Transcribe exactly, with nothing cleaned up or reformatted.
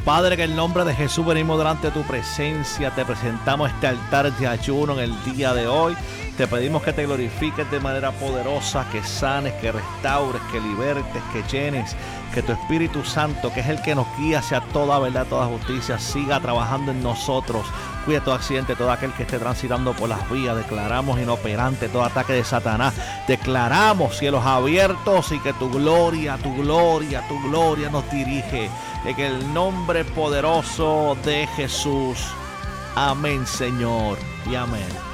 Padre, en el nombre de Jesús venimos delante de tu presencia, te presentamos este altar de ayuno en el día de hoy. Te pedimos que te glorifiques de manera poderosa, que sanes, que restaures, que libertes, que llenes, que tu Espíritu Santo, que es el que nos guía hacia toda verdad, toda justicia, siga trabajando en nosotros. Cuida todo accidente, todo aquel que esté transitando por las vías. Declaramos inoperante todo ataque de Satanás. Declaramos cielos abiertos y que tu gloria, tu gloria, tu gloria nos dirige. En el nombre poderoso de Jesús. Amén, Señor, y amén.